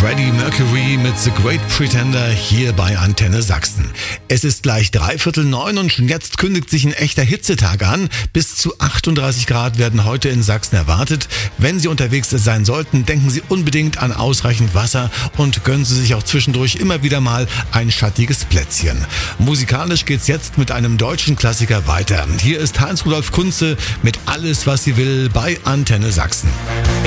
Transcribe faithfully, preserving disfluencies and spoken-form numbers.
Freddie Mercury mit The Great Pretender hier bei Antenne Sachsen. Es ist gleich dreiviertel neun und schon jetzt kündigt sich ein echter Hitzetag an. Bis zu achtunddreißig Grad werden heute in Sachsen erwartet. Wenn Sie unterwegs sein sollten, denken Sie unbedingt an ausreichend Wasser und gönnen Sie sich auch zwischendurch immer wieder mal ein schattiges Plätzchen. Musikalisch geht's jetzt mit einem deutschen Klassiker weiter. Hier ist Heinz Rudolf Kunze mit Alles, was sie will bei Antenne Sachsen.